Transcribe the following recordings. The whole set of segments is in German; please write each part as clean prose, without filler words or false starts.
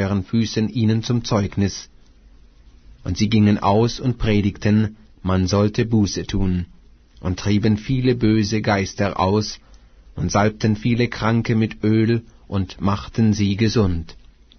euren Füßen ihnen zum Zeugnis. Und sie gingen aus und predigten, man sollte Buße tun, und trieben viele böse Geister aus, und salbten viele Kranke mit Öl, und machten sie gesund.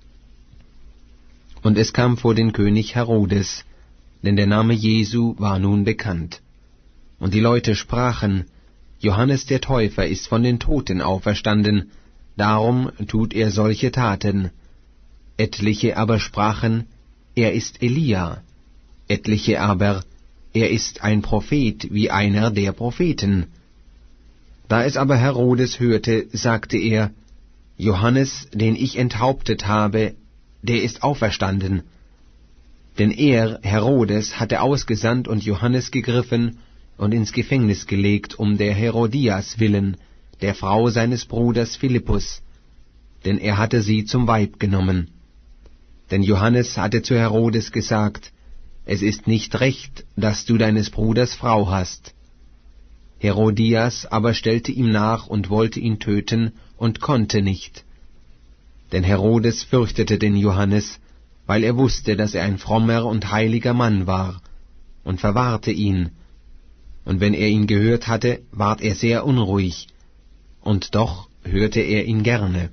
Und es kam vor den König Herodes, denn der Name Jesu war nun bekannt. Und die Leute sprachen, Johannes der Täufer ist von den Toten auferstanden, darum tut er solche Taten. Etliche aber sprachen, er ist Elia, etliche aber, er ist ein Prophet wie einer der Propheten. Da es aber Herodes hörte, sagte er, Johannes, den ich enthauptet habe, der ist auferstanden. Denn er, Herodes, hatte ausgesandt und Johannes gegriffen und ins Gefängnis gelegt, um der Herodias willen, der Frau seines Bruders Philippus, denn er hatte sie zum Weib genommen. Denn Johannes hatte zu Herodes gesagt, es ist nicht recht, dass du deines Bruders Frau hast. Herodias aber stellte ihm nach und wollte ihn töten und konnte nicht. Denn Herodes fürchtete den Johannes, weil er wusste, dass er ein frommer und heiliger Mann war, und verwahrte ihn. Und wenn er ihn gehört hatte, ward er sehr unruhig, und doch hörte er ihn gerne.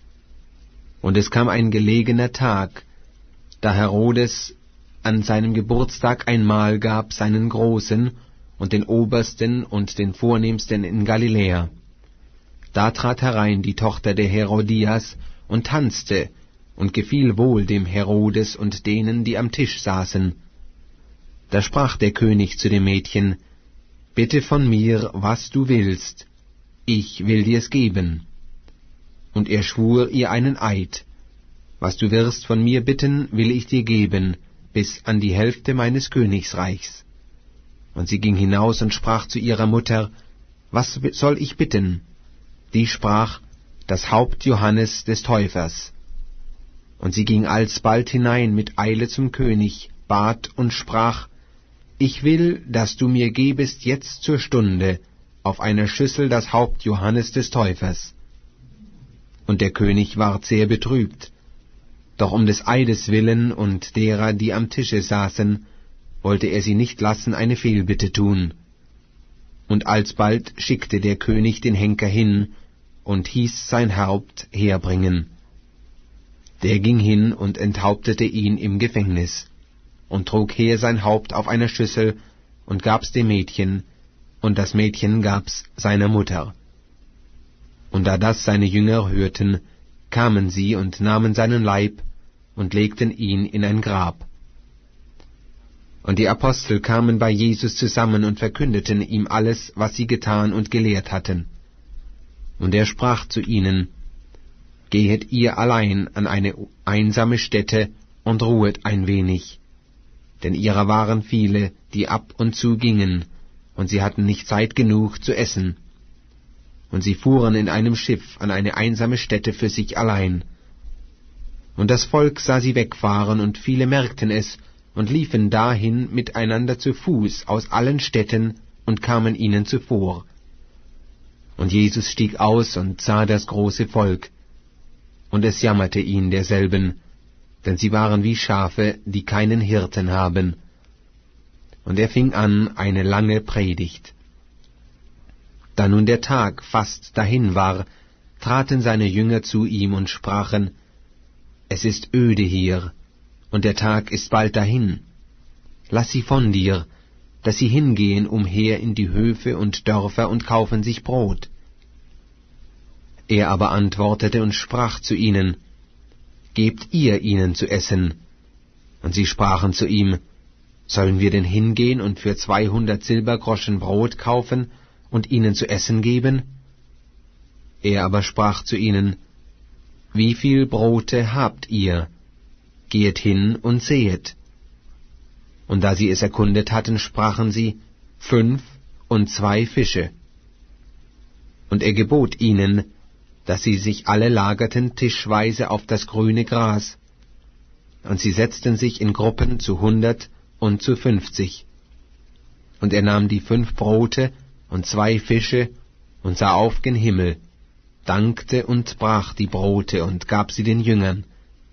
Und es kam ein gelegener Tag, da Herodes an seinem Geburtstag ein Mahl gab seinen Großen und den Obersten und den Vornehmsten in Galiläa. Da trat herein die Tochter der Herodias und tanzte, und gefiel wohl dem Herodes und denen, die am Tisch saßen. Da sprach der König zu dem Mädchen, Bitte von mir, was du willst, ich will dir's geben. Und er schwur ihr einen Eid, was du wirst von mir bitten, will ich dir geben, bis an die Hälfte meines Königsreichs. Und sie ging hinaus und sprach zu ihrer Mutter, Was soll ich bitten? Die sprach, das Haupt Johannes des Täufers. Und sie ging alsbald hinein mit Eile zum König, bat und sprach, Ich will, dass du mir gebest jetzt zur Stunde auf einer Schüssel das Haupt Johannes des Täufers. Und der König ward sehr betrübt, doch um des Eides willen und derer, die am Tische saßen, wollte er sie nicht lassen eine Fehlbitte tun. Und alsbald schickte der König den Henker hin und hieß sein Haupt herbringen. Der ging hin und enthauptete ihn im Gefängnis und trug her sein Haupt auf einer Schüssel und gab's dem Mädchen, und das Mädchen gab's seiner Mutter. Und da das seine Jünger hörten, kamen sie und nahmen seinen Leib und legten ihn in ein Grab. Und die Apostel kamen bei Jesus zusammen und verkündeten ihm alles, was sie getan und gelehrt hatten. Und er sprach zu ihnen, Gehet ihr allein an eine einsame Stätte und ruhet ein wenig. Denn ihrer waren viele, die ab und zu gingen, und sie hatten nicht Zeit genug zu essen. Und sie fuhren in einem Schiff an eine einsame Stätte für sich allein. Und das Volk sah sie wegfahren, und viele merkten es, und liefen dahin miteinander zu Fuß aus allen Städten und kamen ihnen zuvor. Und Jesus stieg aus und sah das große Volk, und es jammerte ihn derselben, denn sie waren wie Schafe, die keinen Hirten haben. Und er fing an eine lange Predigt. Da nun der Tag fast dahin war, traten seine Jünger zu ihm und sprachen, Es ist öde hier, und der Tag ist bald dahin. Lass sie von dir, dass sie hingehen umher in die Höfe und Dörfer und kaufen sich Brot. Er aber antwortete und sprach zu ihnen, Gebt ihr ihnen zu essen. Und sie sprachen zu ihm, Sollen wir denn hingehen und für 200 Silbergroschen Brot kaufen und ihnen zu essen geben? Er aber sprach zu ihnen, Wie viel Brote habt ihr? Gehet hin und sehet. Und da sie es erkundet hatten, sprachen sie, 5 und 2 Fische. Und er gebot ihnen, dass sie sich alle lagerten tischweise auf das grüne Gras. Und sie setzten sich in Gruppen zu 100 und zu 50. Und er nahm die 5 Brote und 2 Fische und sah auf gen Himmel, dankte und brach die Brote und gab sie den Jüngern,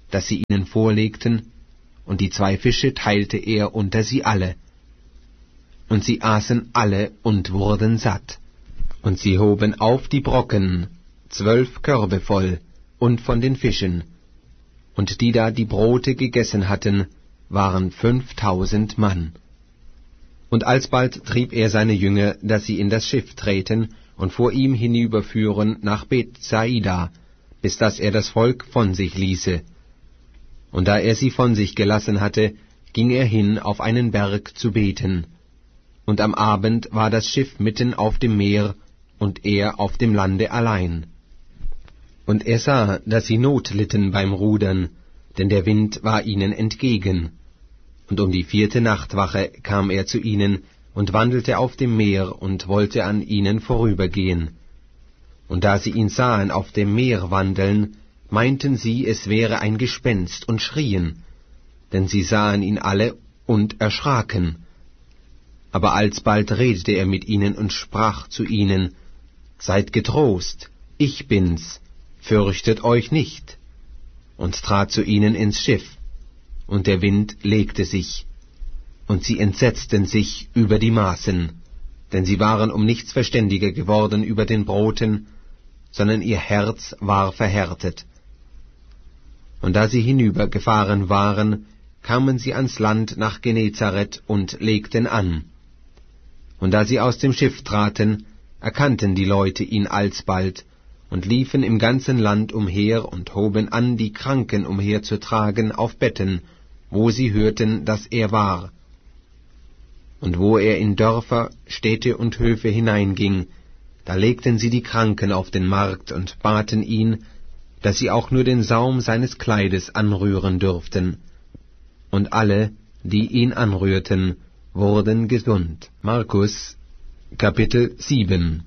das sie ihnen vorlegten, und die 2 Fische teilte er unter sie alle. Und sie aßen alle und wurden satt. Und sie hoben auf die Brocken 12 Körbe voll, und von den Fischen. Und die da die Brote gegessen hatten, waren 5000 Mann. Und alsbald trieb er seine Jünger, dass sie in das Schiff treten und vor ihm hinüberführen nach Bethsaida, bis dass er das Volk von sich ließe. Und da er sie von sich gelassen hatte, ging er hin auf einen Berg zu beten. Und am Abend war das Schiff mitten auf dem Meer, und er auf dem Lande allein. Und er sah, dass sie Not litten beim Rudern, denn der Wind war ihnen entgegen. Und um die 4. Nachtwache kam er zu ihnen und wandelte auf dem Meer und wollte an ihnen vorübergehen. Und da sie ihn sahen auf dem Meer wandeln, meinten sie, es wäre ein Gespenst, und schrien, denn sie sahen ihn alle und erschraken. Aber alsbald redete er mit ihnen und sprach zu ihnen, »Seid getrost, ich bin's, fürchtet euch nicht«, und trat zu ihnen ins Schiff, und der Wind legte sich, und sie entsetzten sich über die Maßen, denn sie waren um nichts verständiger geworden über den Broten, sondern ihr Herz war verhärtet. Und da sie hinübergefahren waren, kamen sie ans Land nach Genezareth und legten an. Und da sie aus dem Schiff traten, erkannten die Leute ihn alsbald und liefen im ganzen Land umher und hoben an, die Kranken umherzutragen auf Betten, wo sie hörten, dass er war. Und wo er in Dörfer, Städte und Höfe hineinging, da legten sie die Kranken auf den Markt und baten ihn, dass sie auch nur den Saum seines Kleides anrühren dürften. Und alle, die ihn anrührten, wurden gesund. Markus, Kapitel 7.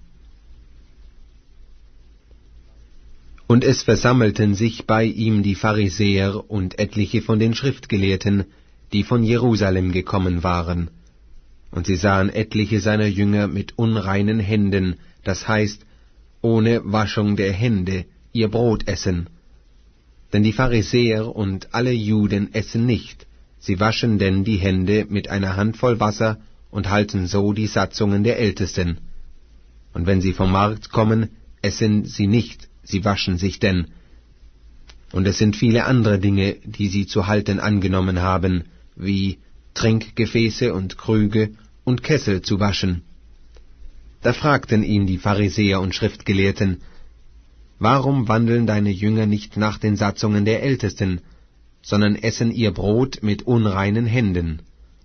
Und es versammelten sich bei ihm die Pharisäer und etliche von den Schriftgelehrten, die von Jerusalem gekommen waren. Und sie sahen etliche seiner Jünger mit unreinen Händen, das heißt, ohne Waschung der Hände, ihr Brot essen. Denn die Pharisäer und alle Juden essen nicht, sie waschen denn die Hände mit einer Handvoll Wasser und halten so die Satzungen der Ältesten. Und wenn sie vom Markt kommen, essen sie nicht, sie waschen sich denn. Und es sind viele andere Dinge, die sie zu halten angenommen haben, wie Trinkgefäße und Krüge und Kessel zu waschen. Da fragten ihn die Pharisäer und Schriftgelehrten, »Warum wandeln deine Jünger nicht nach den Satzungen der Ältesten, sondern essen ihr Brot mit unreinen Händen?«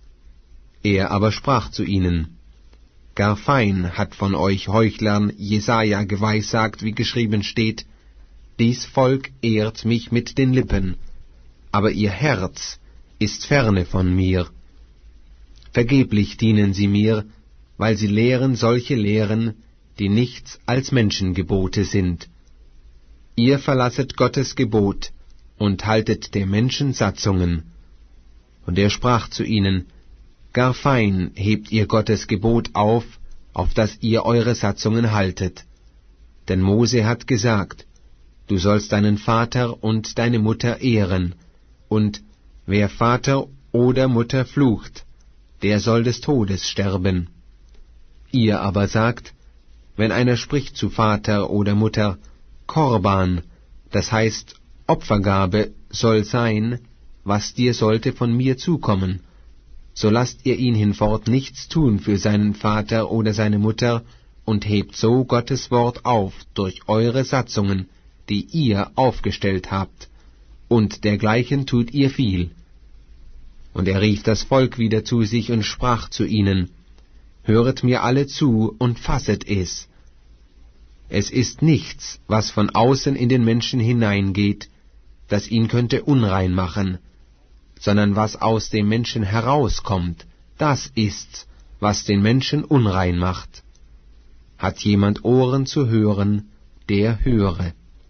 Er aber sprach zu ihnen, »Gar fein hat von euch Heuchlern Jesaja geweissagt, wie geschrieben steht, dies Volk ehrt mich mit den Lippen, aber ihr Herz ist ferne von mir. Vergeblich dienen sie mir, weil sie lehren solche Lehren, die nichts als Menschengebote sind. Ihr verlasset Gottes Gebot und haltet der Menschen Satzungen.« Und er sprach zu ihnen, »Gar fein hebt ihr Gottes Gebot auf dass ihr eure Satzungen haltet. Denn Mose hat gesagt, du sollst deinen Vater und deine Mutter ehren, und wer Vater oder Mutter flucht, der soll des Todes sterben. Ihr aber sagt, wenn einer spricht zu Vater oder Mutter, Korban, das heißt Opfergabe, soll sein, was dir sollte von mir zukommen, so lasst ihr ihn hinfort nichts tun für seinen Vater oder seine Mutter und hebt so Gottes Wort auf durch eure Satzungen, die ihr aufgestellt habt, und dergleichen tut ihr viel. Und er rief das Volk wieder zu sich und sprach zu ihnen, Höret mir alle zu und fasset es. Es ist nichts, was von außen in den Menschen hineingeht, das ihn könnte unrein machen, sondern was aus dem Menschen herauskommt, das ist's, was den Menschen unrein macht. Hat jemand Ohren zu hören, der höre.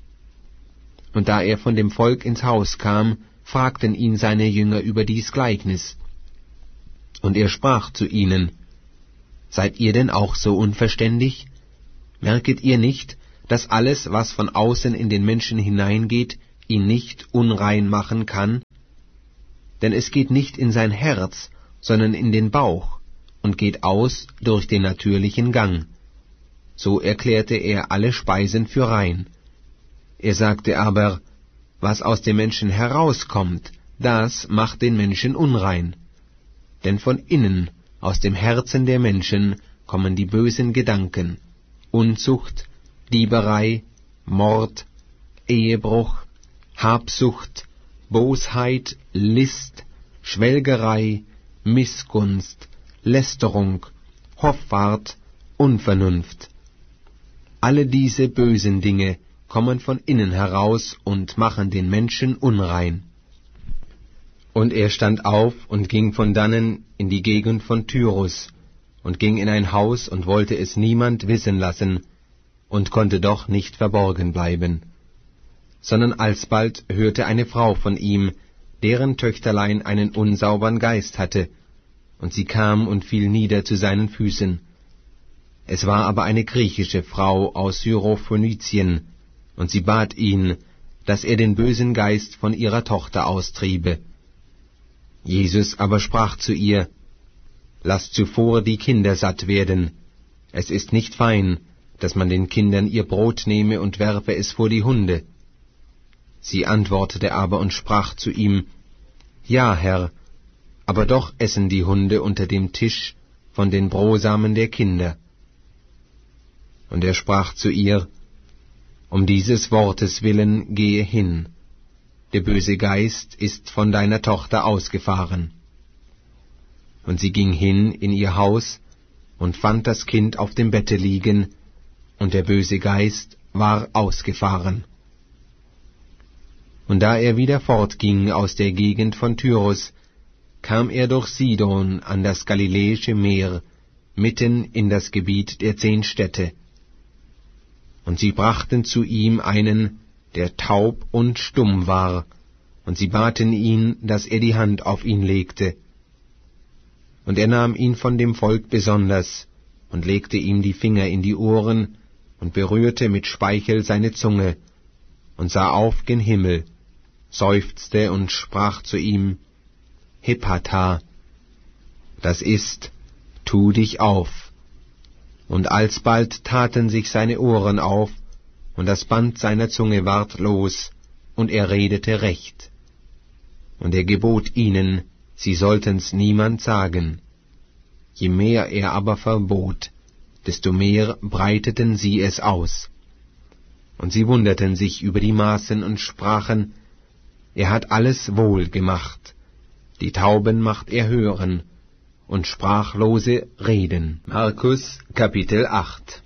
Und da er von dem Volk ins Haus kam, fragten ihn seine Jünger über dies Gleichnis. Und er sprach zu ihnen, Seid ihr denn auch so unverständig? Merket ihr nicht, dass alles, was von außen in den Menschen hineingeht, ihn nicht unrein machen kann? Denn es geht nicht in sein Herz, sondern in den Bauch und geht aus durch den natürlichen Gang. So erklärte er alle Speisen für rein. Er sagte aber, was aus dem Menschen herauskommt, das macht den Menschen unrein. Denn von innen, aus dem Herzen der Menschen, kommen die bösen Gedanken, Unzucht, Dieberei, Mord, Ehebruch, Habsucht, Bosheit, List, Schwelgerei, Missgunst, Lästerung, Hoffart, Unvernunft. Alle diese bösen Dinge kommen von innen heraus und machen den Menschen unrein. Und er stand auf und ging von dannen in die Gegend von Tyrus und ging in ein Haus und wollte es niemand wissen lassen und konnte doch nicht verborgen bleiben. Sondern alsbald hörte eine Frau von ihm, deren Töchterlein einen unsaubern Geist hatte, und sie kam und fiel nieder zu seinen Füßen. Es war aber eine griechische Frau aus Syrophönizien, und sie bat ihn, dass er den bösen Geist von ihrer Tochter austriebe. Jesus aber sprach zu ihr, »Lasst zuvor die Kinder satt werden. Es ist nicht fein, dass man den Kindern ihr Brot nehme und werfe es vor die Hunde.« Sie antwortete aber und sprach zu ihm, »Ja, Herr, aber doch essen die Hunde unter dem Tisch von den Brosamen der Kinder.« Und er sprach zu ihr, »Um dieses Wortes willen gehe hin, der böse Geist ist von deiner Tochter ausgefahren.« Und sie ging hin in ihr Haus und fand das Kind auf dem Bette liegen, und der böse Geist war ausgefahren. Und da er wieder fortging aus der Gegend von Tyrus, kam er durch Sidon an das Galiläische Meer, mitten in das Gebiet der 10 Städte. Und sie brachten zu ihm einen, der taub und stumm war, und sie baten ihn, dass er die Hand auf ihn legte. Und er nahm ihn von dem Volk besonders, und legte ihm die Finger in die Ohren, und berührte mit Speichel seine Zunge, und sah auf gen Himmel, seufzte und sprach zu ihm, Hephata, das ist, tu dich auf. Und alsbald taten sich seine Ohren auf, und das Band seiner Zunge ward los, und er redete recht. Und er gebot ihnen, sie sollten's niemand sagen. Je mehr er aber verbot, desto mehr breiteten sie es aus. Und sie wunderten sich über die Maßen und sprachen, er hat alles wohl gemacht, die Tauben macht er hören, und Sprachlose reden. Markus Kapitel 8.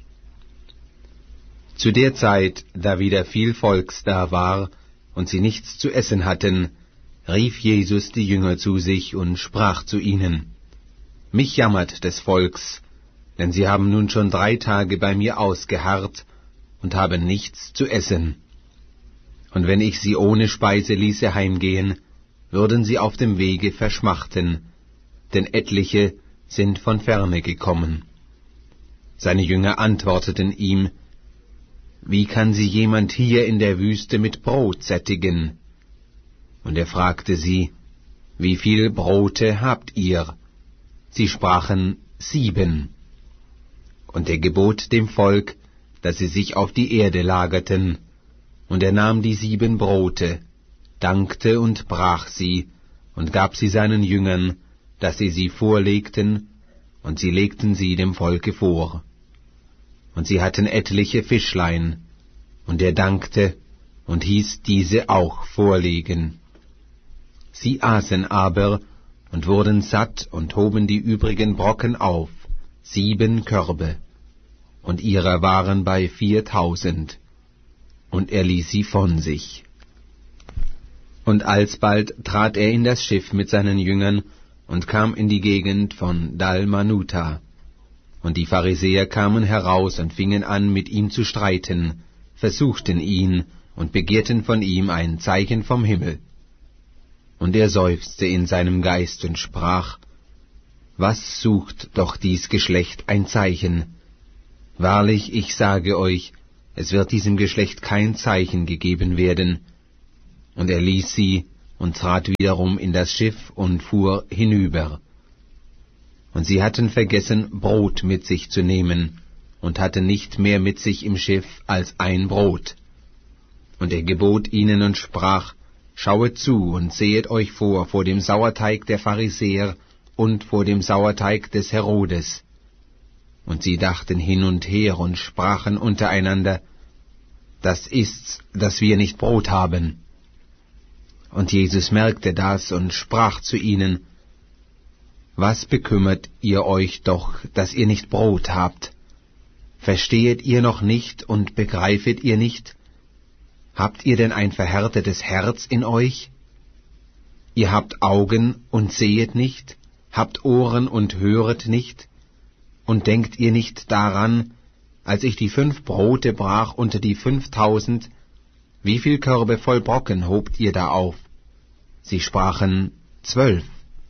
Zu der Zeit, da wieder viel Volks da war, und sie nichts zu essen hatten, rief Jesus die Jünger zu sich und sprach zu ihnen, Mich jammert des Volks, denn sie haben nun schon 3 Tage bei mir ausgeharrt und haben nichts zu essen. Und wenn ich sie ohne Speise ließe heimgehen, würden sie auf dem Wege verschmachten, denn etliche sind von ferne gekommen. Seine Jünger antworteten ihm, Wie kann sie jemand hier in der Wüste mit Brot sättigen? Und er fragte sie, Wie viel Brote habt ihr? Sie sprachen, 7. Und er gebot dem Volk, dass sie sich auf die Erde lagerten, und er nahm die 7 Brote, dankte und brach sie, und gab sie seinen Jüngern, dass sie vorlegten, und sie legten sie dem Volke vor. Und sie hatten etliche Fischlein, und er dankte, und hieß diese auch vorlegen. Sie aßen aber, und wurden satt, und hoben die übrigen Brocken auf, 7 Körbe, und ihrer waren bei 4.000, und er ließ sie von sich. Und alsbald trat er in das Schiff mit seinen Jüngern und kam in die Gegend von Dalmanuta. Und die Pharisäer kamen heraus und fingen an, mit ihm zu streiten, versuchten ihn und begehrten von ihm ein Zeichen vom Himmel. Und er seufzte in seinem Geist und sprach, Was sucht doch dies Geschlecht ein Zeichen? Wahrlich, ich sage euch, es wird diesem Geschlecht kein Zeichen gegeben werden. Und er ließ sie und trat wiederum in das Schiff und fuhr hinüber. Und sie hatten vergessen, Brot mit sich zu nehmen, und hatten nicht mehr mit sich im Schiff als ein Brot. Und er gebot ihnen und sprach, Schauet zu und sehet euch vor dem Sauerteig der Pharisäer und vor dem Sauerteig des Herodes. Und sie dachten hin und her und sprachen untereinander, das ist's, dass wir nicht Brot haben. Und Jesus merkte das und sprach zu ihnen, was bekümmert ihr euch doch, dass ihr nicht Brot habt? Verstehet ihr noch nicht und begreifet ihr nicht? Habt ihr denn ein verhärtetes Herz in euch? Ihr habt Augen und sehet nicht, habt Ohren und höret nicht? Und denkt ihr nicht daran, als ich die 5 Brote brach unter die 5.000, wie viel Körbe voll Brocken hobt ihr da auf? Sie sprachen 12.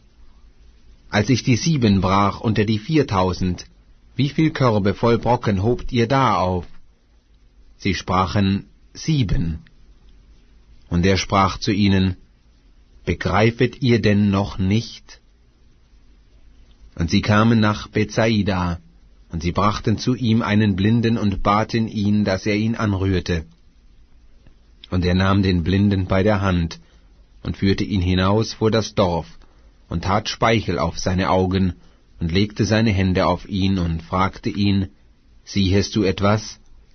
Als ich die 7 brach unter die 4.000, wie viel Körbe voll Brocken hobt ihr da auf? Sie sprachen 7. Und er sprach zu ihnen, begreifet ihr denn noch nicht? Und sie kamen nach Bethsaida, und sie brachten zu ihm einen Blinden und baten ihn, dass er ihn anrührte. Und er nahm den Blinden bei der Hand und führte ihn hinaus vor das Dorf und tat Speichel auf seine Augen und legte seine Hände auf ihn und fragte ihn, siehest du etwas?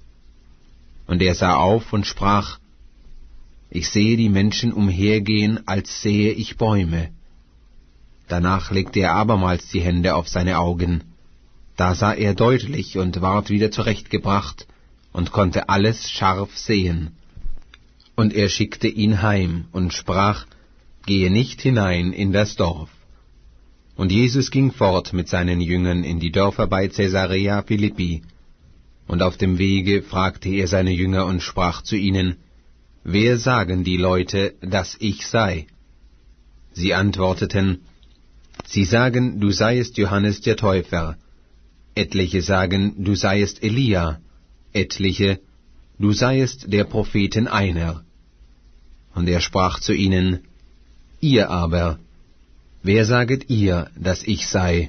Und er sah auf und sprach, ich sehe die Menschen umhergehen, als sähe ich Bäume. Danach legte er abermals die Hände auf seine Augen. Da sah er deutlich und ward wieder zurechtgebracht und konnte alles scharf sehen. Und er schickte ihn heim und sprach, gehe nicht hinein in das Dorf. Und Jesus ging fort mit seinen Jüngern in die Dörfer bei Caesarea Philippi. Und auf dem Wege fragte er seine Jünger und sprach zu ihnen, wer sagen die Leute, dass ich sei? Sie antworteten, sie sagen, du seiest Johannes der Täufer. Etliche sagen, du seiest Elia. Etliche, du seiest der Propheten einer. Und er sprach zu ihnen, ihr aber, wer saget ihr, dass ich sei?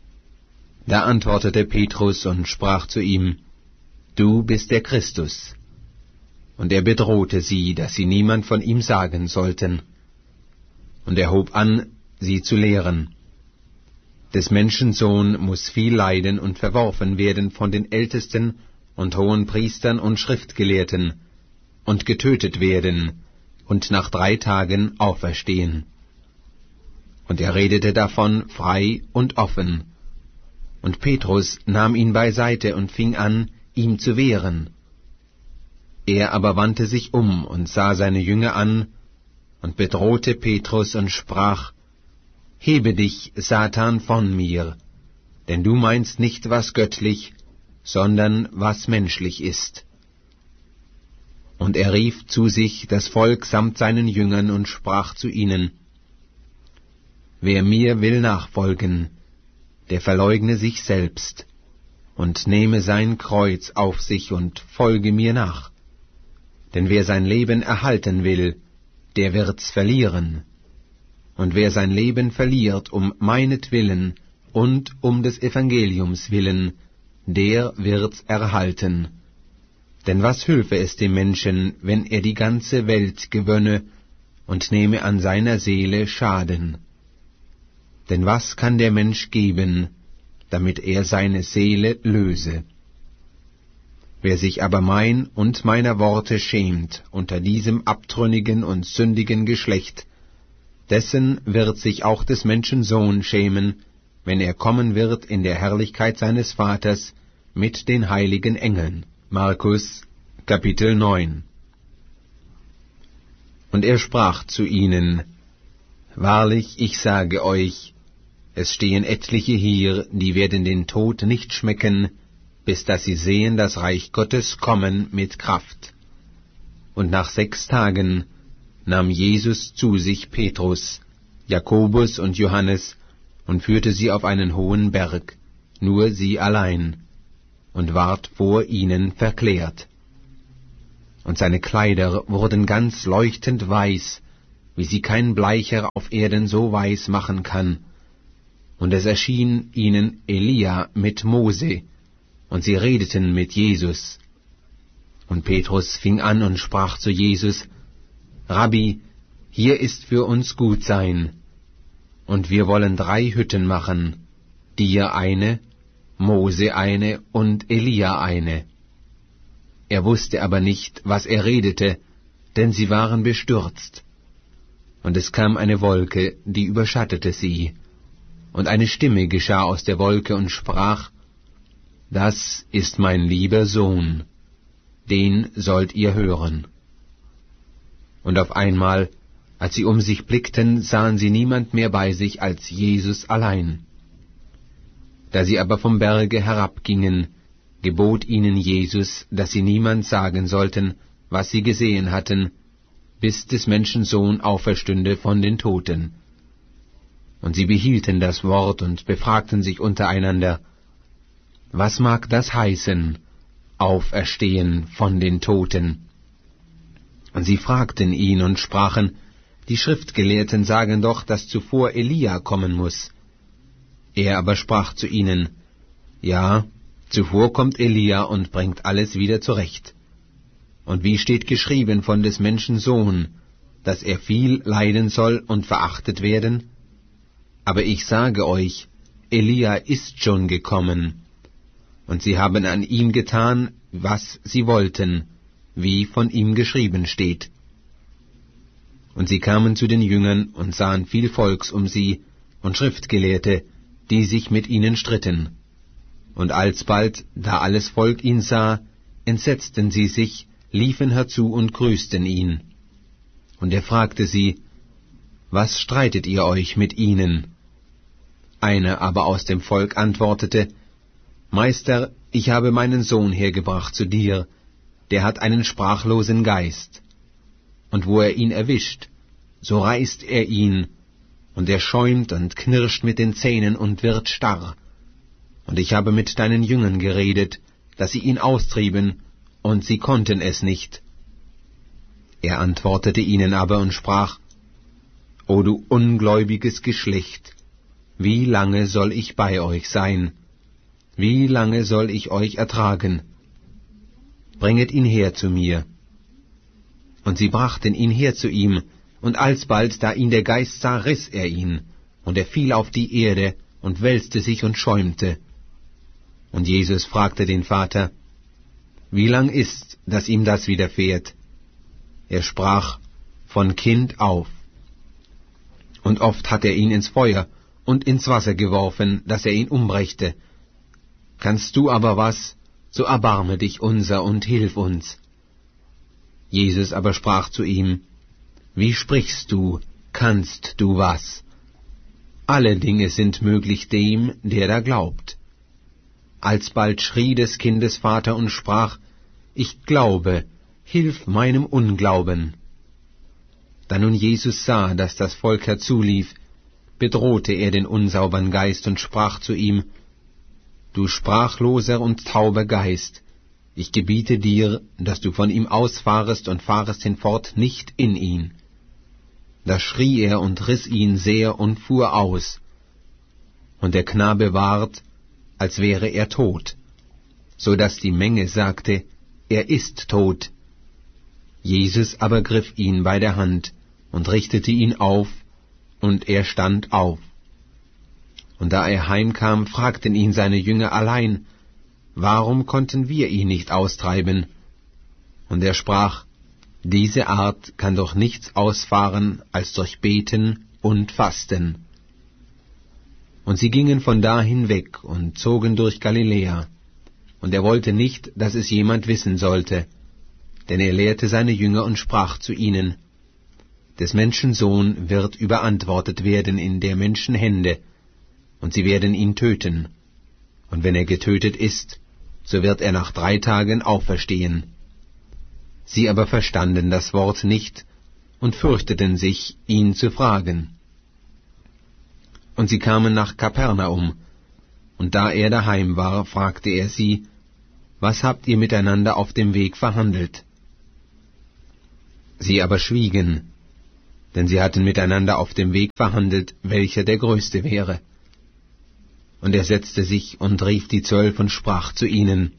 Da antwortete Petrus und sprach zu ihm, du bist der Christus. Und er bedrohte sie, dass sie niemand von ihm sagen sollten. Und er hob an, sie zu lehren. Des Menschen Sohn muß viel leiden und verworfen werden von den Ältesten und hohen Priestern und Schriftgelehrten und getötet werden und nach 3 Tagen auferstehen. Und er redete davon frei und offen. Und Petrus nahm ihn beiseite und fing an, ihm zu wehren. Er aber wandte sich um und sah seine Jünger an und bedrohte Petrus und sprach, hebe dich, Satan, von mir, denn du meinst nicht, was göttlich, sondern was menschlich ist. Und er rief zu sich das Volk samt seinen Jüngern und sprach zu ihnen, wer mir will nachfolgen, der verleugne sich selbst und nehme sein Kreuz auf sich und folge mir nach. Denn wer sein Leben erhalten will, der wird's verlieren. Und wer sein Leben verliert um meinetwillen und um des Evangeliums willen, der wird's erhalten. Denn was hülfe es dem Menschen, wenn er die ganze Welt gewönne und nehme an seiner Seele Schaden? Denn was kann der Mensch geben, damit er seine Seele löse? Wer sich aber mein und meiner Worte schämt unter diesem abtrünnigen und sündigen Geschlecht, dessen wird sich auch des Menschen Sohn schämen, wenn er kommen wird in der Herrlichkeit seines Vaters mit den heiligen Engeln. Markus, Kapitel 9. Und er sprach zu ihnen, wahrlich, ich sage euch, es stehen etliche hier, die werden den Tod nicht schmecken, bis dass sie sehen das Reich Gottes kommen mit Kraft. Und nach 6 Tagen nahm Jesus zu sich Petrus, Jakobus und Johannes und führte sie auf einen hohen Berg, nur sie allein, und ward vor ihnen verklärt. und seine Kleider wurden ganz leuchtend weiß, wie sie kein Bleicher auf Erden so weiß machen kann. Und es erschien ihnen Elia mit Mose, und sie redeten mit Jesus. Und Petrus fing an und sprach zu Jesus: Rabbi, hier ist für uns gut sein, und wir wollen 3 Hütten machen, dir eine, Mose eine und Elia eine. Er wusste aber nicht, was er redete, denn sie waren bestürzt. Und es kam eine Wolke, die überschattete sie, und eine Stimme geschah aus der Wolke und sprach: Das ist mein lieber Sohn, den sollt ihr hören. Und auf einmal, als sie um sich blickten, sahen sie niemand mehr bei sich als Jesus allein. Da sie aber vom Berge herabgingen, gebot ihnen Jesus, dass sie niemand sagen sollten, was sie gesehen hatten, bis des Menschen Sohn auferstünde von den Toten. Und sie behielten das Wort und befragten sich untereinander: Was mag das heißen, auferstehen von den Toten? Und sie fragten ihn und sprachen: Die Schriftgelehrten sagen doch, dass zuvor Elia kommen muß. Er aber sprach zu ihnen: Ja, zuvor kommt Elia und bringt alles wieder zurecht. Und wie steht geschrieben von des Menschen Sohn, dass er viel leiden soll und verachtet werden? Aber ich sage euch, Elia ist schon gekommen, und sie haben an ihm getan, was sie wollten, wie von ihm geschrieben steht. Und sie kamen zu den Jüngern und sahen viel Volks um sie und Schriftgelehrte, die sich mit ihnen stritten. Und alsbald, da alles Volk ihn sah, entsetzten sie sich, liefen herzu und grüßten ihn. Und er fragte sie: Was streitet ihr euch mit ihnen? Einer aber aus dem Volk antwortete: Meister, ich habe meinen Sohn hergebracht zu dir, der hat einen sprachlosen Geist. Und wo er ihn erwischt, so reißt er ihn, und er schäumt und knirscht mit den Zähnen und wird starr. Und ich habe mit deinen Jüngern geredet, dass sie ihn austrieben, und sie konnten es nicht. Er antwortete ihnen aber und sprach: O du ungläubiges Geschlecht, wie lange soll ich bei euch sein? Wie lange soll ich euch ertragen? Bringet ihn her zu mir. Und sie brachten ihn her zu ihm, und alsbald, da ihn der Geist sah, riß er ihn, und er fiel auf die Erde und wälzte sich und schäumte. Und Jesus fragte den Vater: Wie lang ist, dass ihm das widerfährt? Er sprach: Von Kind auf. Und oft hat er ihn ins Feuer und ins Wasser geworfen, dass er ihn umbrächte. Kannst du aber was, so erbarme dich unser und hilf uns. Jesus aber sprach zu ihm: Wie sprichst du, kannst du was? Alle Dinge sind möglich dem, der da glaubt. Alsbald schrie des Kindes Vater und sprach: Ich glaube, hilf meinem Unglauben. Da nun Jesus sah, dass das Volk herzulief, bedrohte er den unsaubern Geist und sprach zu ihm: Du sprachloser und tauber Geist, ich gebiete dir, dass du von ihm ausfahrest und fahrest hinfort nicht in ihn. Da schrie er und riß ihn sehr und fuhr aus. Und der Knabe ward, als wäre er tot, so dass die Menge sagte: Er ist tot. Jesus aber griff ihn bei der Hand und richtete ihn auf, und er stand auf. Und da er heimkam, fragten ihn seine Jünger allein: Warum konnten wir ihn nicht austreiben? Und er sprach: Diese Art kann doch nichts ausfahren, als durch Beten und Fasten. Und sie gingen von da hinweg und zogen durch Galiläa. Und er wollte nicht, dass es jemand wissen sollte, denn er lehrte seine Jünger und sprach zu ihnen: Des Menschen Sohn wird überantwortet werden in der Menschen Hände, und sie werden ihn töten. Und wenn er getötet ist, so wird er nach 3 Tagen auferstehen. Sie aber verstanden das Wort nicht und fürchteten sich, ihn zu fragen. Und sie kamen nach Kapernaum, und da er daheim war, fragte er sie: Was habt ihr miteinander auf dem Weg verhandelt? Sie aber schwiegen, denn sie hatten miteinander auf dem Weg verhandelt, welcher der Größte wäre. Und er setzte sich und rief die 12 und sprach zu ihnen: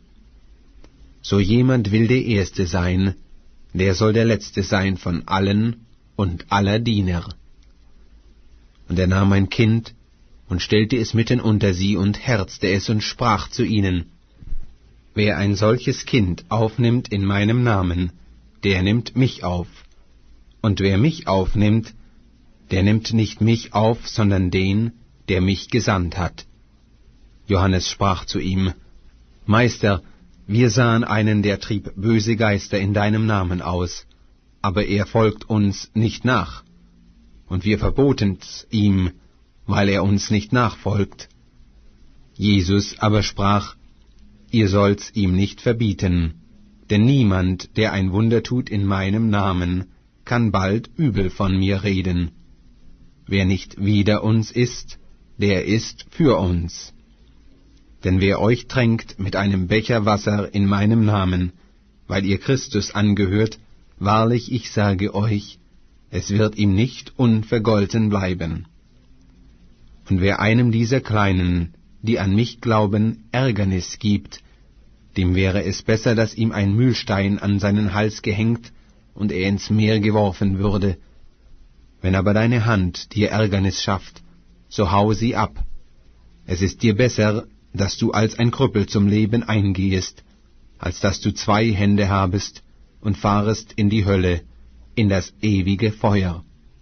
So jemand will der Erste sein, der soll der Letzte sein von allen und aller Diener. Und er nahm ein Kind und stellte es mitten unter sie und herzte es und sprach zu ihnen: Wer ein solches Kind aufnimmt in meinem Namen, der nimmt mich auf. Und wer mich aufnimmt, der nimmt nicht mich auf, sondern den, der mich gesandt hat. Johannes sprach zu ihm: Meister, wir sahen einen, der trieb böse Geister in deinem Namen aus, aber er folgt uns nicht nach. Und wir verboten's ihm, weil er uns nicht nachfolgt. Jesus aber sprach: Ihr sollt's ihm nicht verbieten, denn niemand, der ein Wunder tut in meinem Namen, kann bald übel von mir reden. Wer nicht wider uns ist, der ist für uns. Denn wer euch tränkt mit einem Becher Wasser in meinem Namen, weil ihr Christus angehört, wahrlich, ich sage euch, es wird ihm nicht unvergolten bleiben. Und wer einem dieser Kleinen, die an mich glauben, Ärgernis gibt, dem wäre es besser, dass ihm ein Mühlstein an seinen Hals gehängt und er ins Meer geworfen würde. Wenn aber deine Hand dir Ärgernis schafft, so hau sie ab. Es ist dir besser, dass du als ein Krüppel zum Leben eingehest, als dass du 2 Hände habest und fahrest in die Hölle, in das ewige Feuer,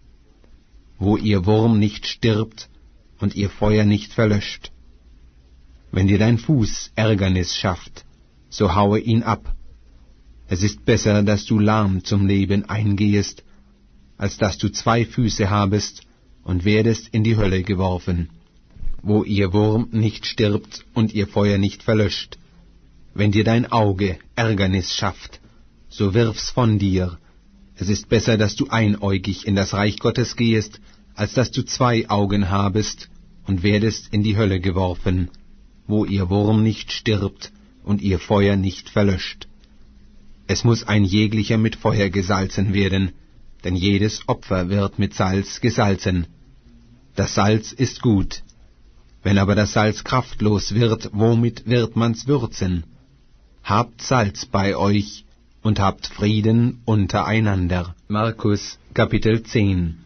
wo ihr Wurm nicht stirbt und ihr Feuer nicht verlöscht. Wenn dir dein Fuß Ärgernis schafft, so haue ihn ab. Es ist besser, dass du lahm zum Leben eingehest, als dass du 2 Füße habest und werdest in die Hölle geworfen, wo ihr Wurm nicht stirbt und ihr Feuer nicht verlöscht. Wenn dir dein Auge Ärgernis schafft, so wirf's von dir. Es ist besser, dass du einäugig in das Reich Gottes gehest, als dass du 2 Augen habest und werdest in die Hölle geworfen, wo ihr Wurm nicht stirbt und ihr Feuer nicht verlöscht. Es muß ein jeglicher mit Feuer gesalzen werden, denn jedes Opfer wird mit Salz gesalzen. Das Salz ist gut. Wenn aber das Salz kraftlos wird, womit wird man's würzen? Habt Salz bei euch und habt Frieden untereinander. Markus, Kapitel 10.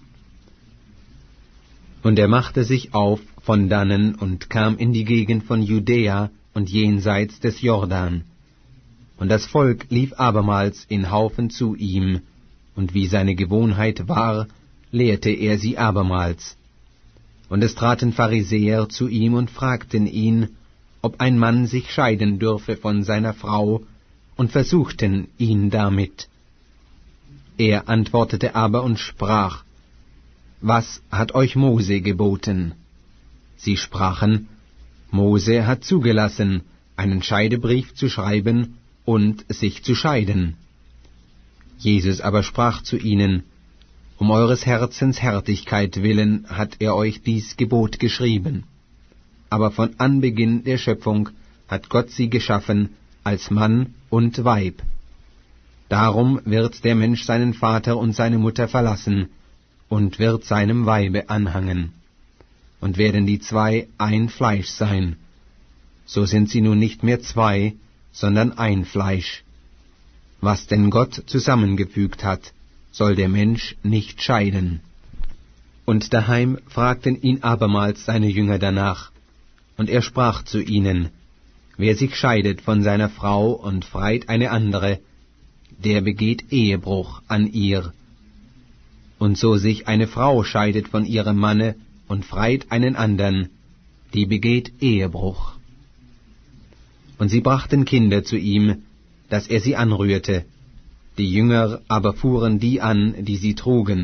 Und er machte sich auf von dannen und kam in die Gegend von Judäa und jenseits des Jordan. Und das Volk lief abermals in Haufen zu ihm, und wie seine Gewohnheit war, lehrte er sie abermals. Und es traten Pharisäer zu ihm und fragten ihn, ob ein Mann sich scheiden dürfe von seiner Frau, und versuchten ihn damit. Er antwortete aber und sprach: Was hat euch Mose geboten? Sie sprachen: Mose hat zugelassen, einen Scheidebrief zu schreiben und sich zu scheiden. Jesus aber sprach zu ihnen: Um eures Herzens Härtigkeit willen hat er euch dies Gebot geschrieben. Aber von Anbeginn der Schöpfung hat Gott sie geschaffen als Mann und Weib. Darum wird der Mensch seinen Vater und seine Mutter verlassen und wird seinem Weibe anhangen. Und werden die 2 ein Fleisch sein. So sind sie nun nicht mehr 2, sondern ein Fleisch. Was denn Gott zusammengefügt hat, soll der Mensch nicht scheiden. Und daheim fragten ihn abermals seine Jünger danach. Und er sprach zu ihnen: Wer sich scheidet von seiner Frau und freit eine andere, der begeht Ehebruch an ihr. Und so sich eine Frau scheidet von ihrem Manne und freit einen andern, die begeht Ehebruch. Und sie brachten Kinder zu ihm, dass er sie anrührte. Die Jünger aber fuhren die an, die sie trugen.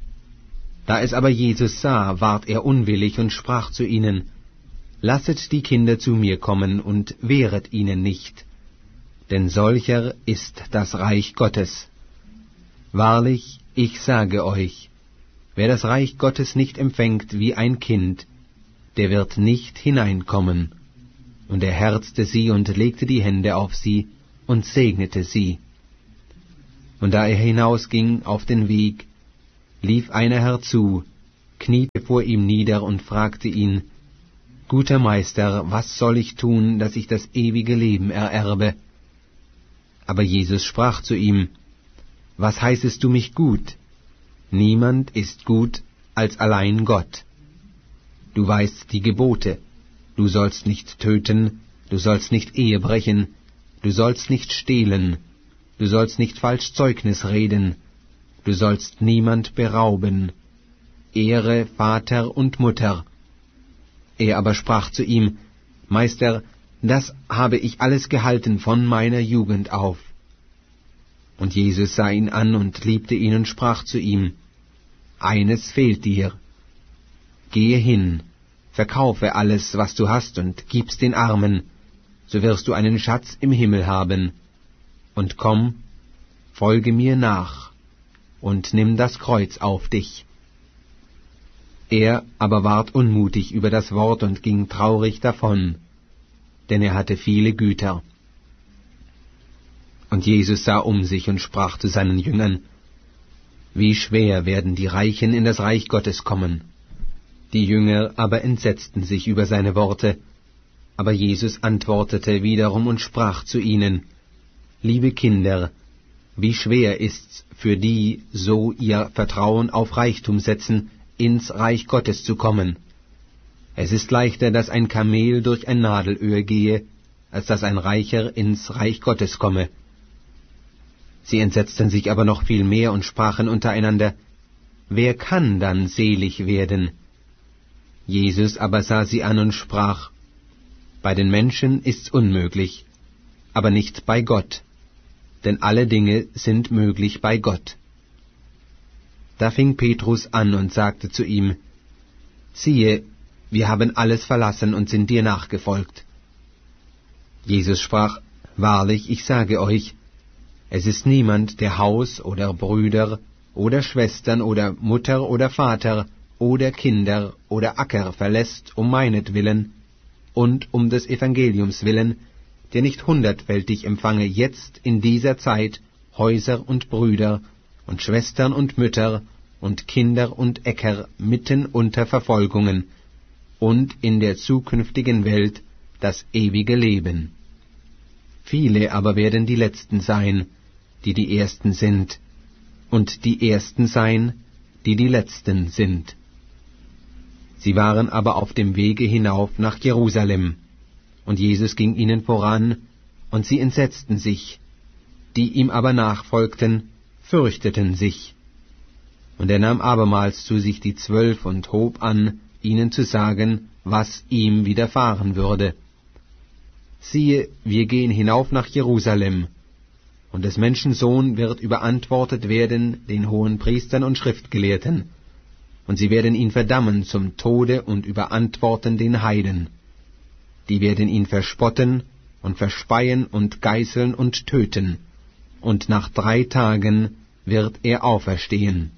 Da es aber Jesus sah, ward er unwillig und sprach zu ihnen: Lasset die Kinder zu mir kommen und wehret ihnen nicht, denn solcher ist das Reich Gottes. Wahrlich, ich sage euch, wer das Reich Gottes nicht empfängt wie ein Kind, der wird nicht hineinkommen. Und er herzte sie und legte die Hände auf sie und segnete sie. Und da er hinausging auf den Weg, lief einer herzu, kniete vor ihm nieder und fragte ihn, »Guter Meister, was soll ich tun, dass ich das ewige Leben ererbe?« Aber Jesus sprach zu ihm, »Was heißest du mich gut? Niemand ist gut als allein Gott. Du weißt die Gebote, du sollst nicht töten, du sollst nicht Ehe brechen, du sollst nicht stehlen, du sollst nicht falsch Zeugnis reden, du sollst niemand berauben, ehre Vater und Mutter.« Er aber sprach zu ihm, »Meister, das habe ich alles gehalten von meiner Jugend auf.« Und Jesus sah ihn an und liebte ihn und sprach zu ihm, »Eines fehlt dir. Gehe hin, verkaufe alles, was du hast, und gib's den Armen, so wirst du einen Schatz im Himmel haben. Und komm, folge mir nach, und nimm das Kreuz auf dich.« Er aber ward unmutig über das Wort und ging traurig davon, denn er hatte viele Güter. Und Jesus sah um sich und sprach zu seinen Jüngern, »Wie schwer werden die Reichen in das Reich Gottes kommen!« Die Jünger aber entsetzten sich über seine Worte, aber Jesus antwortete wiederum und sprach zu ihnen, »Liebe Kinder, wie schwer ist's für die, so ihr Vertrauen auf Reichtum setzen, ins Reich Gottes zu kommen. Es ist leichter, dass ein Kamel durch ein Nadelöhr gehe, als dass ein Reicher ins Reich Gottes komme.« Sie entsetzten sich aber noch viel mehr und sprachen untereinander, »Wer kann dann selig werden?« Jesus aber sah sie an und sprach, »Bei den Menschen ist's unmöglich, aber nicht bei Gott, denn alle Dinge sind möglich bei Gott.« Da fing Petrus an und sagte zu ihm, »Siehe, wir haben alles verlassen und sind dir nachgefolgt.« Jesus sprach, »Wahrlich, ich sage euch, es ist niemand, der Haus oder Brüder oder Schwestern oder Mutter oder Vater oder Kinder oder Acker verlässt um meinetwillen und um des Evangeliums willen, der nicht 100-fältig empfange jetzt in dieser Zeit Häuser und Brüder und Schwestern und Mütter und Kinder und Äcker mitten unter Verfolgungen und in der zukünftigen Welt das ewige Leben. Viele aber werden die Letzten sein, die die Ersten sind, und die Ersten sein, die die Letzten sind.« Sie waren aber auf dem Wege hinauf nach Jerusalem, und Jesus ging ihnen voran, und sie entsetzten sich, die ihm aber nachfolgten, fürchteten sich. Und er nahm abermals zu sich die 12 und hob an, ihnen zu sagen, was ihm widerfahren würde. »Siehe, wir gehen hinauf nach Jerusalem, und des Menschen Sohn wird überantwortet werden den Hohenpriestern und Schriftgelehrten, und sie werden ihn verdammen zum Tode und überantworten den Heiden. Die werden ihn verspotten und verspeien und geißeln und töten, und nach 3 Tagen wird er auferstehen.«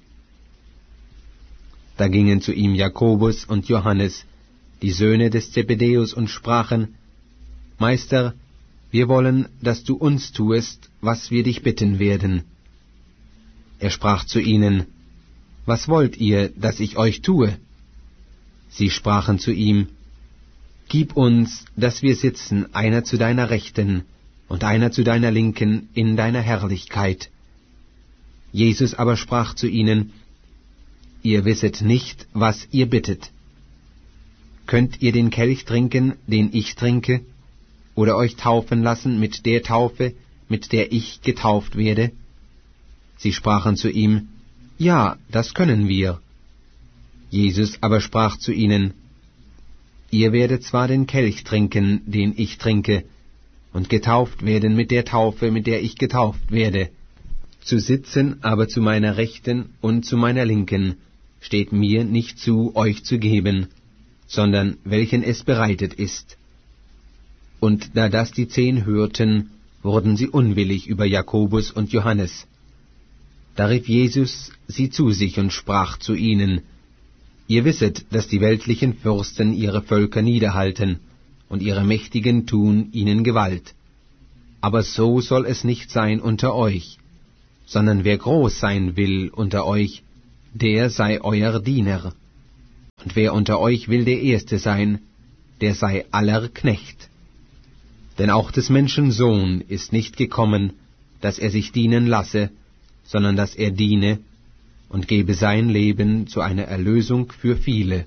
Da gingen zu ihm Jakobus und Johannes, die Söhne des Zebedäus, und sprachen, »Meister, wir wollen, dass du uns tuest, was wir dich bitten werden.« Er sprach zu ihnen, »Was wollt ihr, dass ich euch tue?« Sie sprachen zu ihm, »Gib uns, dass wir sitzen, einer zu deiner Rechten und einer zu deiner Linken in deiner Herrlichkeit.« Jesus aber sprach zu ihnen, »Ihr wisset nicht, was ihr bittet. Könnt ihr den Kelch trinken, den ich trinke, oder euch taufen lassen mit der Taufe, mit der ich getauft werde?« Sie sprachen zu ihm, »Ja, das können wir.« Jesus aber sprach zu ihnen, »Ihr werdet zwar den Kelch trinken, den ich trinke, und getauft werden mit der Taufe, mit der ich getauft werde. Zu sitzen aber zu meiner Rechten und zu meiner Linken steht mir nicht zu, euch zu geben, sondern welchen es bereitet ist.« Und da das die 10 hörten, wurden sie unwillig über Jakobus und Johannes. Da rief Jesus sie zu sich und sprach zu ihnen, »Ihr wisset, dass die weltlichen Fürsten ihre Völker niederhalten, und ihre Mächtigen tun ihnen Gewalt. Aber so soll es nicht sein unter euch, sondern wer groß sein will unter euch, der sei euer Diener. Und wer unter euch will der Erste sein, der sei aller Knecht. Denn auch des Menschen Sohn ist nicht gekommen, dass er sich dienen lasse, sondern dass er diene und gebe sein Leben zu einer Erlösung für viele.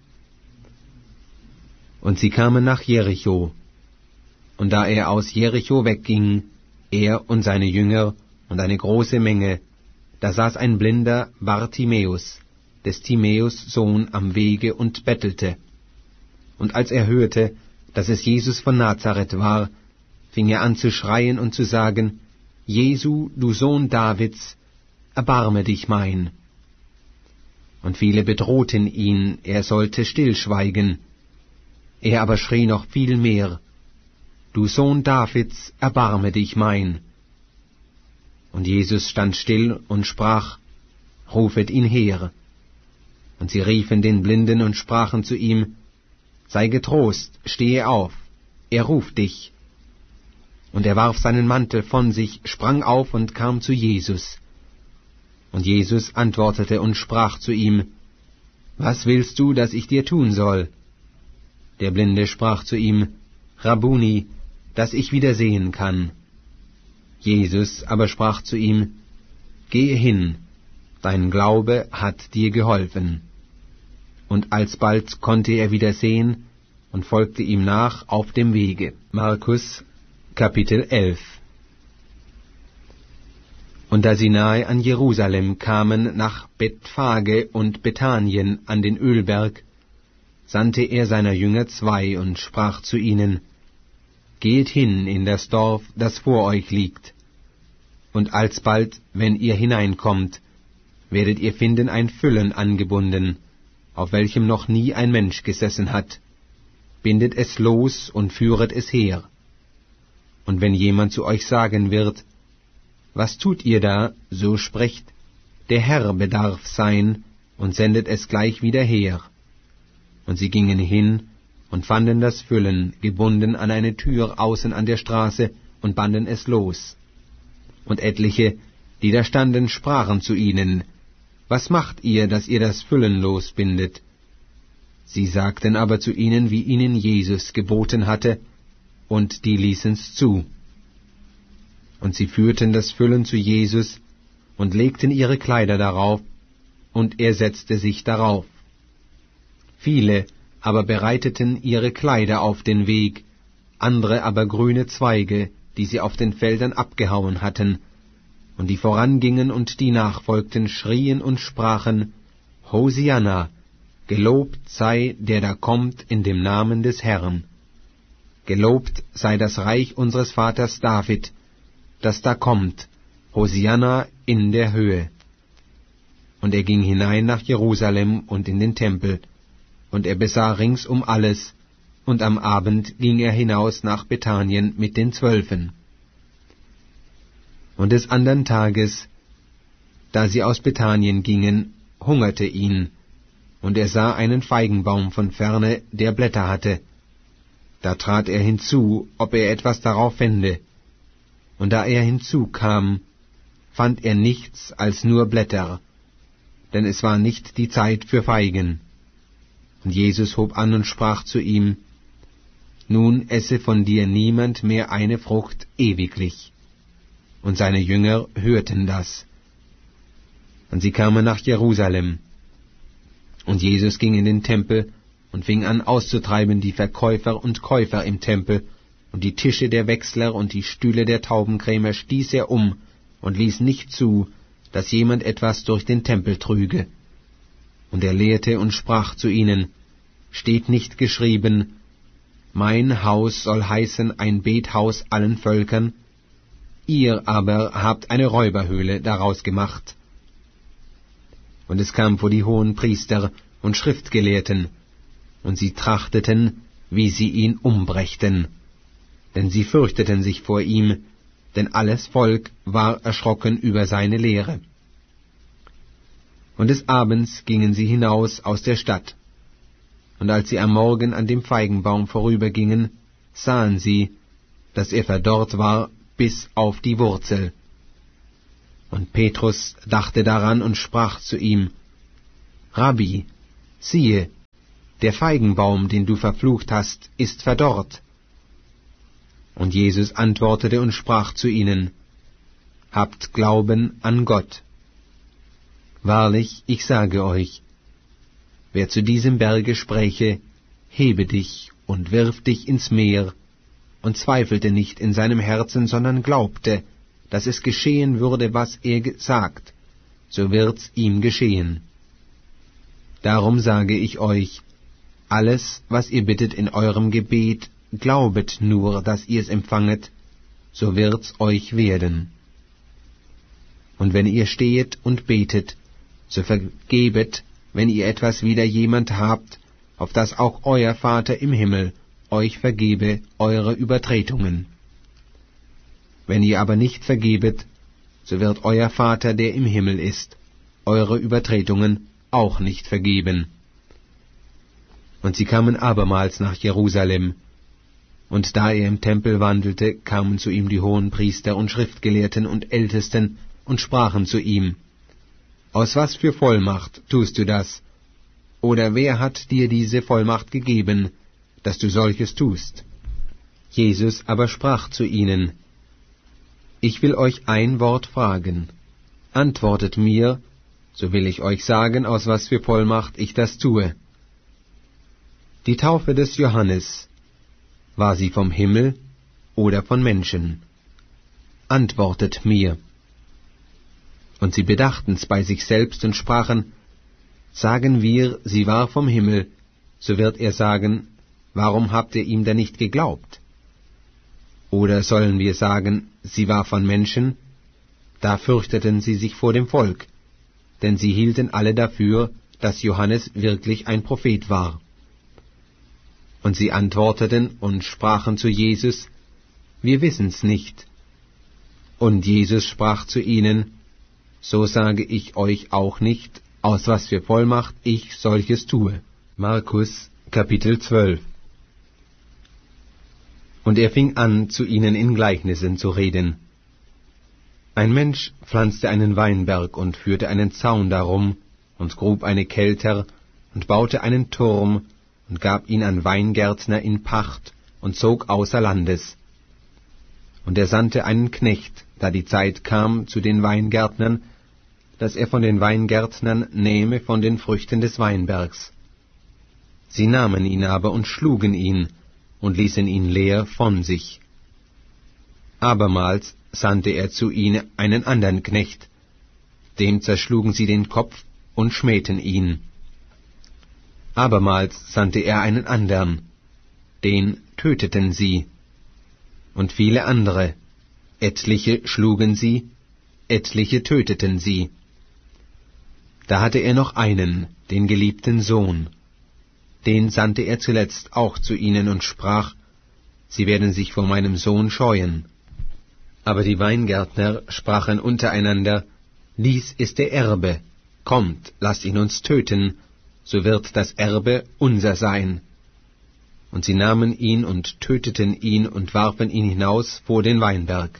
Und sie kamen nach Jericho. Und da er aus Jericho wegging, er und seine Jünger und eine große Menge, da saß ein blinder Bartimäus, des Timäus Sohn, am Wege und bettelte. Und als er hörte, dass es Jesus von Nazareth war, fing er an zu schreien und zu sagen: Jesu, du Sohn Davids, erbarme dich mein. Und viele bedrohten ihn, er sollte stillschweigen. Er aber schrie noch viel mehr: Du Sohn Davids, erbarme dich mein. Und Jesus stand still und sprach: Rufet ihn her. Und sie riefen den Blinden und sprachen zu ihm: Sei getrost, stehe auf, er ruft dich. Und er warf seinen Mantel von sich, sprang auf und kam zu Jesus. Und Jesus antwortete und sprach zu ihm: Was willst du, dass ich dir tun soll? Der Blinde sprach zu ihm: Rabbuni, dass ich wieder sehen kann. Jesus aber sprach zu ihm: Gehe hin, dein Glaube hat dir geholfen. Und alsbald konnte er wieder sehen und folgte ihm nach auf dem Wege. Markus, Kapitel 11. Und da sie nahe an Jerusalem kamen, nach Bethphage und Bethanien an den Ölberg, sandte er seiner Jünger 2 und sprach zu ihnen: Geht hin in das Dorf, das vor euch liegt. Und alsbald, wenn ihr hineinkommt, werdet ihr finden ein Füllen angebunden, auf welchem noch nie ein Mensch gesessen hat. Bindet es los und führet es her. Und wenn jemand zu euch sagen wird: Was tut ihr da? So sprecht: Der Herr bedarf sein, und sendet es gleich wieder her. Und sie gingen hin und fanden das Füllen gebunden an eine Tür außen an der Straße und banden es los. Und etliche, die da standen, sprachen zu ihnen: Was macht ihr, dass ihr das Füllen losbindet? Sie sagten aber zu ihnen, wie ihnen Jesus geboten hatte, und die ließen's zu. Und sie führten das Füllen zu Jesus und legten ihre Kleider darauf, und er setzte sich darauf. Viele aber bereiteten ihre Kleider auf den Weg, andere aber grüne Zweige, die sie auf den Feldern abgehauen hatten, und die vorangingen und die nachfolgten, schrien und sprachen: Hosianna, gelobt sei, der da kommt in dem Namen des Herrn. Gelobt sei das Reich unseres Vaters David, das da kommt, Hosianna in der Höhe. Und er ging hinein nach Jerusalem und in den Tempel, und er besah ringsum alles, und am Abend ging er hinaus nach Bethanien mit den 12. Und des andern Tages, da sie aus Bethanien gingen, hungerte ihn, und er sah einen Feigenbaum von ferne, der Blätter hatte. Da trat er hinzu, ob er etwas darauf fände. Und da er hinzukam, fand er nichts als nur Blätter, denn es war nicht die Zeit für Feigen. Und Jesus hob an und sprach zu ihm: Nun esse von dir niemand mehr eine Frucht ewiglich. Und seine Jünger hörten das. Und sie kamen nach Jerusalem. Und Jesus ging in den Tempel und fing an auszutreiben die Verkäufer und Käufer im Tempel, und die Tische der Wechsler und die Stühle der Taubenkrämer stieß er um und ließ nicht zu, dass jemand etwas durch den Tempel trüge. Und er lehrte und sprach zu ihnen: Steht nicht geschrieben: Mein Haus soll heißen ein Bethaus allen Völkern? Ihr aber habt eine Räuberhöhle daraus gemacht. Und es kam vor die Hohenpriester und Schriftgelehrten, und sie trachteten, wie sie ihn umbrächten. Denn sie fürchteten sich vor ihm, denn alles Volk war erschrocken über seine Lehre. Und des Abends gingen sie hinaus aus der Stadt. Und als sie am Morgen an dem Feigenbaum vorübergingen, sahen sie, dass er verdorrt war bis auf die Wurzel. Und Petrus dachte daran und sprach zu ihm: Rabbi, siehe, der Feigenbaum, den du verflucht hast, ist verdorrt. Und Jesus antwortete und sprach zu ihnen: Habt Glauben an Gott. Wahrlich, ich sage euch, wer zu diesem Berge spräche, hebe dich und wirf dich ins Meer, und zweifelte nicht in seinem Herzen, sondern glaubte, dass es geschehen würde, was er sagt, so wird's ihm geschehen. Darum sage ich euch, alles, was ihr bittet in eurem Gebet, glaubet nur, dass ihr es empfanget, so wird's euch werden. Und wenn ihr stehet und betet, so vergebet, wenn ihr etwas wider jemand habt, auf dass auch euer Vater im Himmel euch vergebe eure Übertretungen. Wenn ihr aber nicht vergebet, so wird euer Vater, der im Himmel ist, eure Übertretungen auch nicht vergeben. Und sie kamen abermals nach Jerusalem, und da er im Tempel wandelte, kamen zu ihm die Hohenpriester und Schriftgelehrten und Ältesten und sprachen zu ihm: Aus was für Vollmacht tust du das? Oder wer hat dir diese Vollmacht gegeben, dass du solches tust? Jesus aber sprach zu ihnen: Ich will euch ein Wort fragen. Antwortet mir, so will ich euch sagen, aus was für Vollmacht ich das tue. Die Taufe des Johannes, war sie vom Himmel oder von Menschen? Antwortet mir. Und sie bedachten's bei sich selbst und sprachen: Sagen wir, sie war vom Himmel, so wird er sagen: Warum habt ihr ihm denn nicht geglaubt? Oder sollen wir sagen, sie war von Menschen? Da fürchteten sie sich vor dem Volk, denn sie hielten alle dafür, dass Johannes wirklich ein Prophet war. Und sie antworteten und sprachen zu Jesus: Wir wissen's nicht. Und Jesus sprach zu ihnen: So sage ich euch auch nicht, aus was für Vollmacht ich solches tue. Markus, Kapitel 12. Und er fing an, zu ihnen in Gleichnissen zu reden. Ein Mensch pflanzte einen Weinberg und führte einen Zaun darum und grub eine Kelter und baute einen Turm und gab ihn an Weingärtner in Pacht und zog außer Landes. Und er sandte einen Knecht, da die Zeit kam, zu den Weingärtnern, dass er von den Weingärtnern nähme von den Früchten des Weinbergs. Sie nahmen ihn aber und schlugen ihn und ließen ihn leer von sich. Abermals sandte er zu ihnen einen andern Knecht, dem zerschlugen sie den Kopf und schmähten ihn. Abermals sandte er einen andern, den töteten sie, und viele andere, etliche schlugen sie, etliche töteten sie. Da hatte er noch einen, den geliebten Sohn, den sandte er zuletzt auch zu ihnen und sprach: Sie werden sich vor meinem Sohn scheuen. Aber die Weingärtner sprachen untereinander: Dies ist der Erbe, kommt, lasst ihn uns töten, so wird das Erbe unser sein. Und sie nahmen ihn und töteten ihn und warfen ihn hinaus vor den Weinberg.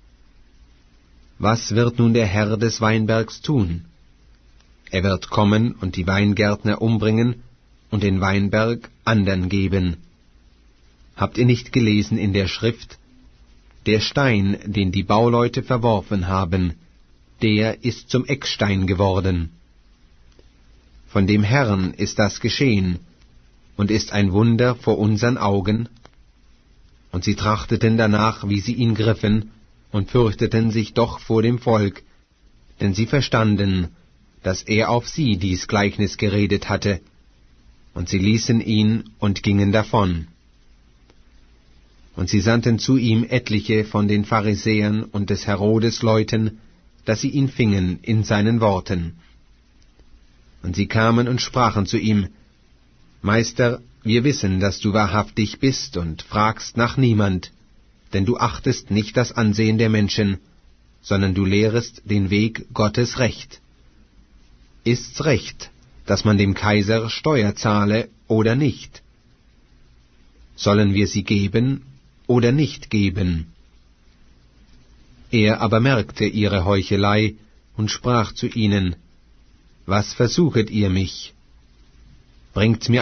Was wird nun der Herr des Weinbergs tun? Er wird kommen und die Weingärtner umbringen und den Weinberg andern geben. Habt ihr nicht gelesen in der Schrift: Der Stein, den die Bauleute verworfen haben, der ist zum Eckstein geworden. Von dem Herrn ist das geschehen, und ist ein Wunder vor unseren Augen. Und sie trachteten danach, wie sie ihn griffen, und fürchteten sich doch vor dem Volk, denn sie verstanden, dass er auf sie dies Gleichnis geredet hatte, und sie ließen ihn und gingen davon. Und sie sandten zu ihm etliche von den Pharisäern und des Herodes Leuten, dass sie ihn fingen in seinen Worten. Und sie kamen und sprachen zu ihm: Meister, wir wissen, dass du wahrhaftig bist und fragst nach niemand, denn du achtest nicht das Ansehen der Menschen, sondern du lehrest den Weg Gottes Recht. Ist's recht, dass man dem Kaiser Steuer zahle oder nicht? Sollen wir sie geben oder nicht geben? Er aber merkte ihre Heuchelei und sprach zu ihnen: Was versuchet ihr mich? Bringt's mir